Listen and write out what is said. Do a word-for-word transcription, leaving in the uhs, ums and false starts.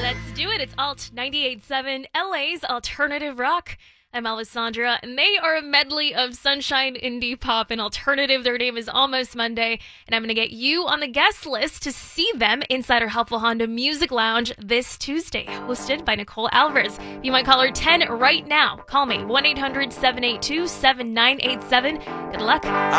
Let's do it. It's Alt ninety-eight point seven, L A's alternative rock. I'm Alessandra, and they are a medley of sunshine, indie pop, and alternative. Their name is Almost Monday, and I'm going to get you on the guest list to see them inside our Helpful Honda Music Lounge this Tuesday, hosted by Nicole Alvarez. You might call her ten right now. Call me, one eight hundred seven eight two seven nine eight seven. Good luck.